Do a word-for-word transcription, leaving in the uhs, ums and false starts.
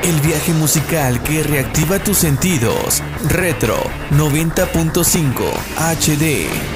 El viaje musical que reactiva tus sentidos. Retro noventa punto cinco H D.